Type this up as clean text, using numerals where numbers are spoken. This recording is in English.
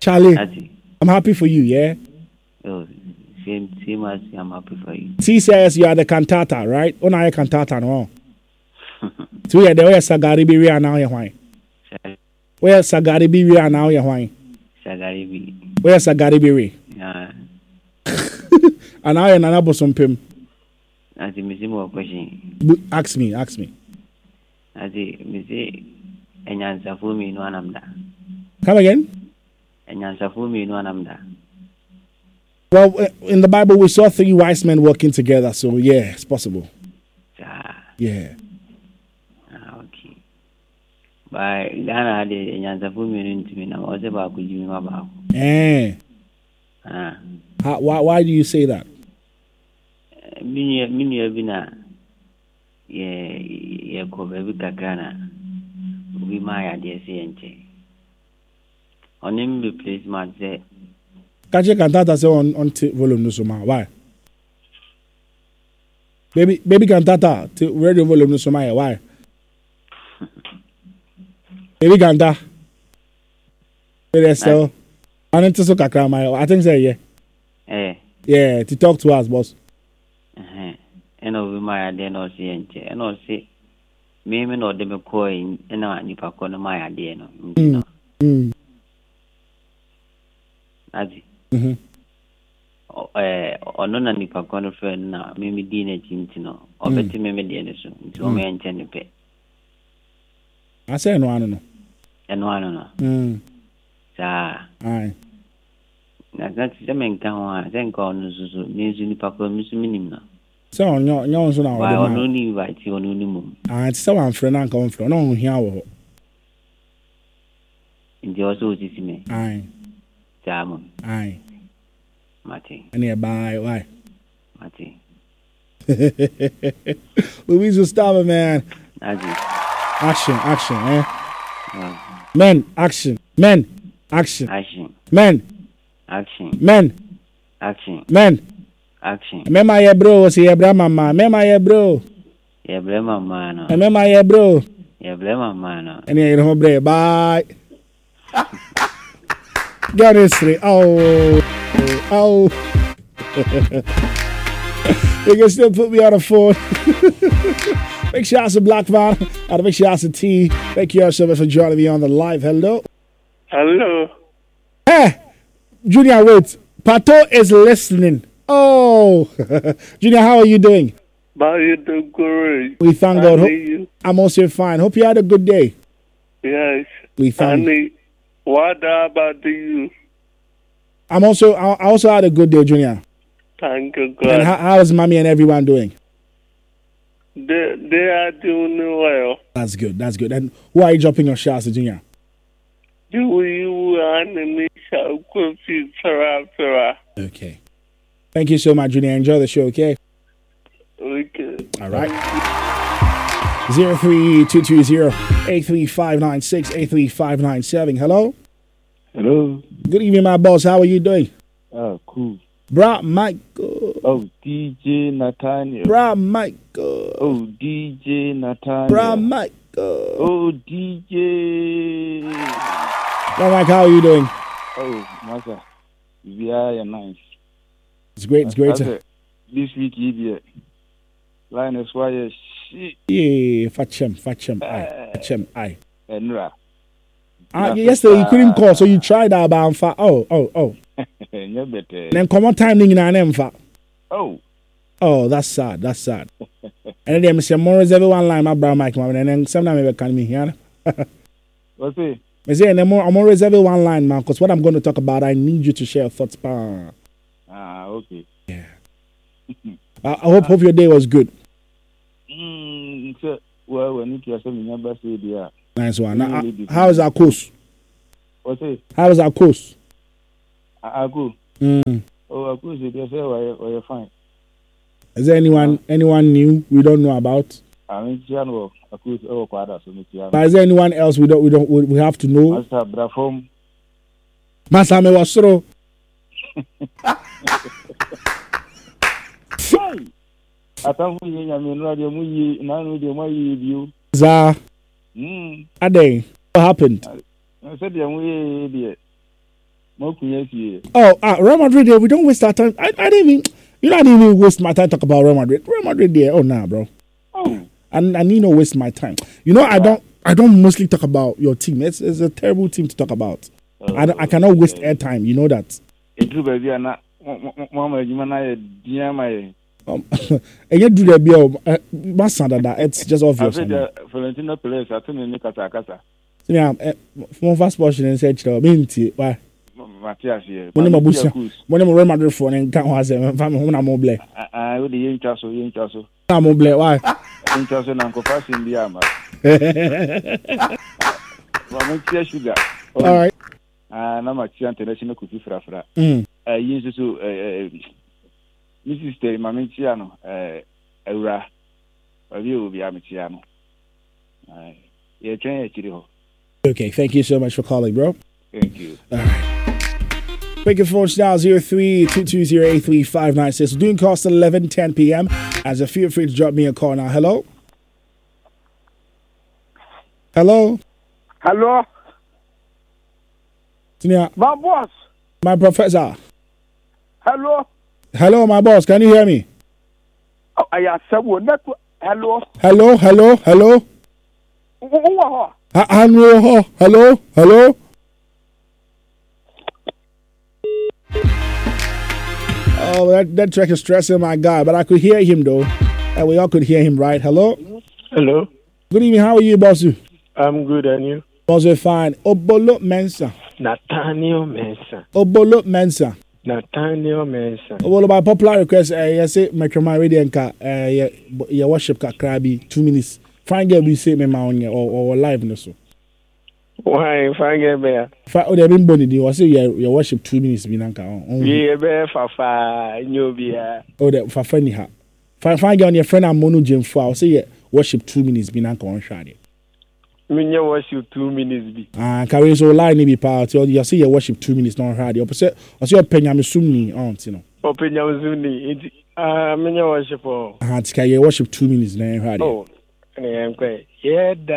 Charlie, Ati. I'm happy for you, yeah? Oh, same as I'm happy for you. T says you are the cantata, right? Oh, now you're cantata, no? So yeah, the way Sagari be real now, you're why? Where Sagari be real now, you're why? Sagari be. Where Sagari be real? Yeah. And now you're another bosom pim. Ati, me see more question. Ask me. Ati, me say, enyansa for me no anamda. Come again? Enyansa for me no anamda. Well, in the Bible, we saw 3 wise men working together, so yeah, it's possible. Yeah. Okay. But Ghana had enyansa for me into me now. What's about could you about? Why do you say that? Mini bina. Yeah, baby kakana. We my idea say on him replacement say. Can't you cantata say on volume no soma? Why? Baby cantata radio volume no soma. Why? Baby canta. So I need to so kakra I think say yeah. Yeah, to talk to us, boss. And over my idea no see and no see. Me no dem coin and I nipa kono my idea no. Adi. Ono na nipa kono friend na me di na chinti no. Obeti me di ene so. Nti o me enche ne pe. I say no ano. Sa. Ai. Na gati se men kan ho a se nka ono susu ni su nipa kono mi su minim na. So nyo so na wa ono ni invite ono ni mum. Ah, ti se wan friend na kan friend. No hia wo. Nti o so sisi me. Ai. Jamon. Ai. Mate. Any bye. Why? Mate. Louise Gustavo, man. Action, eh? Men, action. Men, action. Men. Action. Men. Action. Men. Action. Mema ye bro, si ye bra mama. Mema ye bro. Ye bra mama no. Mema ye bro. Ye bra mama no. Any ye no bre. Bye. Get this straight. Oh. You can still put me on the phone. Make sure it's a black van. And make sure it's a T. Thank you so much for joining me on the live. Hello. Hey, Junior, wait. Pato is listening. Oh, Junior, how are you doing? You doing great. We thank God. I'm also fine. Hope you had a good day. Yes. We thank. What about you? I also had a good day, Junior. Thank you, God. And how is Mommy and everyone doing? They are doing well. That's good. And who are you dropping your shots to, Junior? You and me, Okay. Thank you so much, Junior. Enjoy the show, okay? Okay. All right. 03-220-83596, 83597. Hello? Hello. Good evening, my boss. How are you doing? Cool. Bra Michael. Oh, DJ Nathaniel. Bra Michael. Oh, DJ Nathaniel. Bra Michael. Oh, DJ. Bra Mike, how are you doing? Oh, Master. We are nice. It's great. This week, idiot. Linus, why is shit? Yeah, fetch him. Aye. Enra. Yesterday you couldn't call, so you tried that about fat. Oh. Then come on time in an fat. Oh, that's sad. And then Mr. Morris, everyone line my brown Mike, and then sometimes maybe can me here. What's it? I say, I'm always everyone line, man, because what I'm going to talk about, I need you to share your thoughts. Okay. Yeah. I hope your day was good. Well, when you hear something, number say yeah. Nice one. Now, how is our course? What's it? How is our course? Our course. Our course. They say we're fine. Is there anyone new we don't know about? I mean, but is there anyone else we have to know? Master Brafom. Master me wasro. Za. Ade. What happened? I said, "I'm idiot." Oh, Real Madrid. We don't waste our time. I didn't even. You know, I didn't even waste my time talk about Real Madrid. Real Madrid there. Oh, nah, bro. Oh. And I need to waste my time. You know, I don't mostly talk about your team. It's a terrible team to talk about. I cannot waste airtime. You know that. And you do the bill. It's just obvious. Valentino Perez, I think in Kasa. Yeah, from fast portion and said, why? Matthias here. When I'm Real Madrid phone and can't have them. When I'm mobile. I would be interested. I'm mobile. Why? Interested in Uncle Pass in the armor. Sugar. All right. And I'm a international cookie for Afra. I used to Mrs. Terry Mamiciano, Eura, a view of Yamiciano. You're trying to. Okay, thank you so much for calling, bro. Thank you. All right. Breaking phone style 03-220-83596. Doing cost 11:10 p.m. As a feel free to drop me a call now. Hello? Hello? Hello? Yeah. My boss. My professor. Hello? Hello, my boss. Can you hear me? Oh, I said, hello? Hello? Hello? Oh, that track is stressing my guy, but I could hear him though. And we all could hear him, right? Hello? Hello? Good evening. How are you, Bossu? I'm good, and you? Bossu, fine. Obolo Mensa. Nathaniel Mensa. Obolo Mensa. Nathaniel Mensa. Well, by popular request, I say, Macrama Radio and your worship Krabi, 2 minutes. Fine girl, we say, me or live no so. Why, fine girl, bear? Oh, they've been bonny. I say, your worship 2 minutes, Binanka. Yeah, bear, Fafa, Nubia. Oh, that for funny ha. Fine girl, your friend, I'm Mono Jim for. I'll say, yeah, worship 2 minutes, Binanka on Shadi. Minya worship 2 minutes be. Carry so line be part. You see your worship 2 minutes not hard. Opposite, I see your opinion. I'm assuming, aren't you know? Opinion Zuni. Minya worship. Carry worship 2 minutes. Then hard. Oh, I'm quite. Yeah,